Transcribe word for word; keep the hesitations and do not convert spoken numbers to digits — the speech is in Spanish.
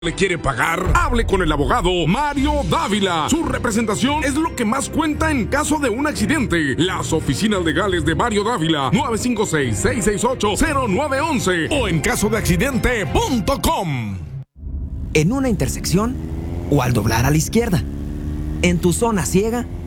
¿Le quiere pagar? Hable con el abogado Mario Dávila. Su representación es lo que más cuenta en caso de un accidente. Las oficinas legales de Mario Dávila, nueve cinco seis, seis seis ocho, cero nueve uno uno o en caso de accidente punto com. En una intersección o al doblar a la izquierda. En tu zona ciega